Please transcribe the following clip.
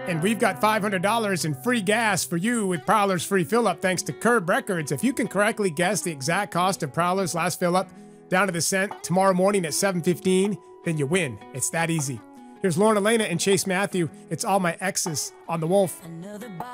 And we've got $500 in free gas for you with Prowler's free fill-up thanks to Curb Records. If you can correctly guess the exact cost of Prowler's last fill-up down to the cent tomorrow morning at 7:15, then you win. It's that easy. Here's Lauren Elena and Chase Matthew. It's All My Exes on The Wolf.